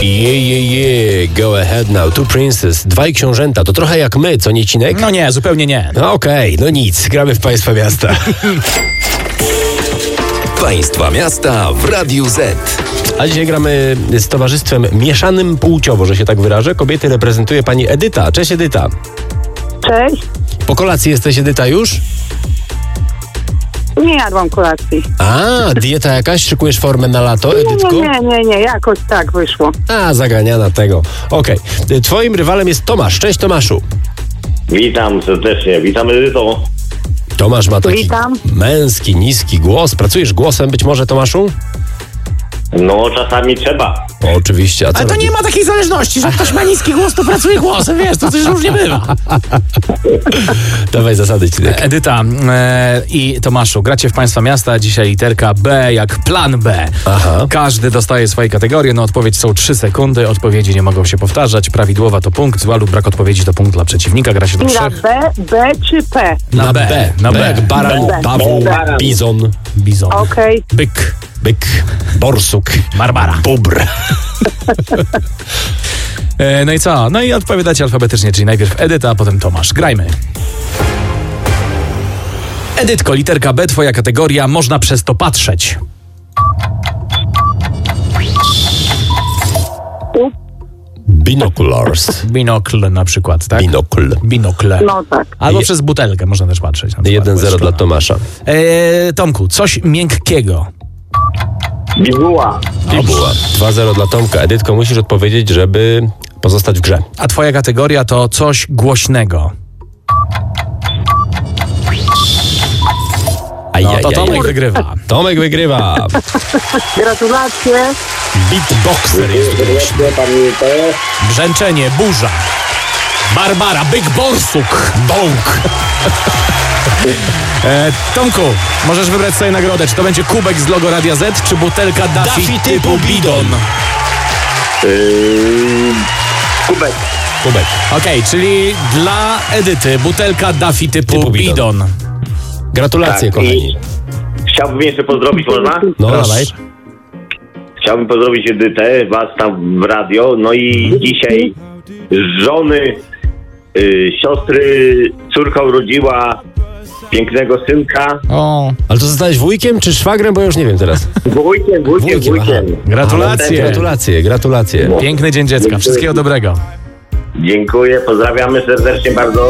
Go ahead now. Two Princes, dwaj książęta. To trochę jak my, co nie, Cinek? No nie, zupełnie nie. No okej, no nic. Gramy w Państwa Miasta. Państwa Miasta w Radiu Z. A dzisiaj gramy z towarzystwem mieszanym płciowo, że się tak wyrażę. Kobiety reprezentuje pani Edyta. Cześć, Edyta. Cześć. Po kolacji jesteś, Edyta, już? Nie jadłam kolacji. A, dieta jakaś? Szykujesz formę na lato, Edytko? Nie, jakoś tak wyszło. A, zaganiana tego. Okej. Twoim rywalem jest Tomasz. Cześć, Tomaszu. Witam serdecznie, witam Edyto. Tomasz ma taki Witam. męski, niski głos. Pracujesz głosem być może, Tomaszu? No czasami trzeba. Oczywiście. A co Ale to robisz? nie ma takiej zależności, że ktoś ma niski głos, to pracuje głosem, wiesz, to coś różnie bywa. Dawaj zasady, Cinek. Edyta i Tomaszu, gracie w Państwa Miasta, dzisiaj literka B jak plan B. Aha. Każdy dostaje swoje kategorie, na odpowiedź są 3 sekundy, odpowiedzi nie mogą się powtarzać, prawidłowa to punkt, zła lub brak odpowiedzi to punkt dla przeciwnika, gra się do 3. Na B czy P? Na B. B jak baran, B. bawu, Baran. bizon, Bizon. Okej. Byk. byk, borsuk, Barbara. bóbr. No i co? No i odpowiadacie alfabetycznie, czyli najpierw Edyta, a potem Tomasz. Grajmy. Edytko, literka B, twoja kategoria, można przez to patrzeć. Binoculars. Binokl na przykład, tak? Binokl. Binokle. No tak. Albo przez butelkę można też patrzeć. Na przykład, 1-0 dla Tomasza. Tomku, coś miękkiego. Bibuła. Bibuła. 2-0 dla Tomka. Edytko, musisz odpowiedzieć, żeby pozostać w grze. A twoja kategoria to coś głośnego. No to Tomek wygrywa. Tomek wygrywa. Gratulacje. Beatboxer jest głośny. Brzęczenie, burza. Barbara, byk, borsuk. Bąk. Tomku, możesz wybrać sobie nagrodę. Czy to będzie kubek z logo Radia Z, czy butelka Daffy typu bidon? Kubek. Kubek. Okej, czyli dla Edyty butelka Daffy typu bidon. Gratulacje, Tak, kochani. Chciałbym jeszcze pozdrowić, można? No, Proszę. dawaj. Chciałbym pozdrowić Edytę, was tam w radio. No i dzisiaj żony, siostry, córka urodziła pięknego synka. O, Ale to zostałeś wujkiem czy szwagrem, bo ja już nie wiem teraz. Wujkiem. aha. gratulacje. Gratulacje. Piękny dzień dziecka. Wszystkiego dobrego. Dziękuję, pozdrawiamy serdecznie bardzo.